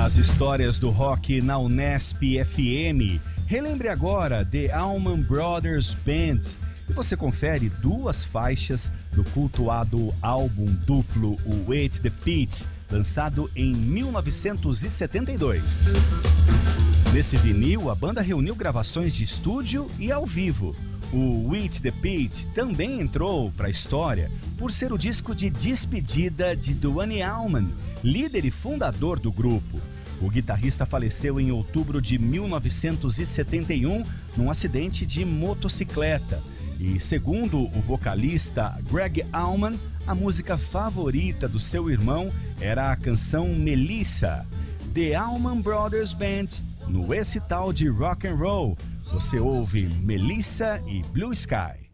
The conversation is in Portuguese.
As histórias do rock na Unesp FM. Relembre agora The Allman Brothers Band. E você confere 2 faixas do cultuado álbum duplo o Wait the Pit, lançado em 1972. Nesse vinil, a banda reuniu gravações de estúdio e ao vivo. O Wait the Pit também entrou para a história por ser o disco de despedida de Duane Allman, líder e fundador do grupo. O guitarrista faleceu em outubro de 1971 num acidente de motocicleta. E, segundo o vocalista Greg Allman, a música favorita do seu irmão era a canção Melissa. The Allman Brothers Band, no Esse Tal de Rock and Roll. Você ouve Melissa e Blue Sky.